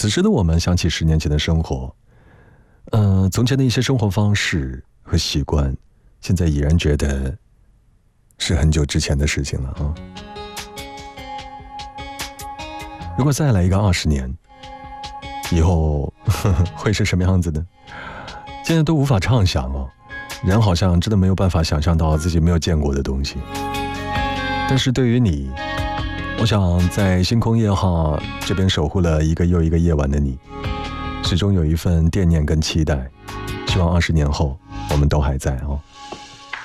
此时的我们想起10年前的生活，从前的一些生活方式和习惯，现在已然觉得是很久之前的事情了啊。如果再来一个20年以后会是什么样子呢？现在都无法畅想哦，人好像真的没有办法想象到自己没有见过的东西。但是对于你，我想在星空夜号这边守护了一个又一个夜晚的你，始终有一份惦念跟期待，希望20年后我们都还在哦。